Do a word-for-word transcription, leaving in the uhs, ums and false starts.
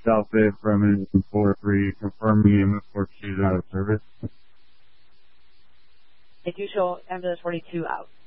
South Bay from engine four three, confirming ambulance forty-two is out of service. They do show ambulance forty-two out.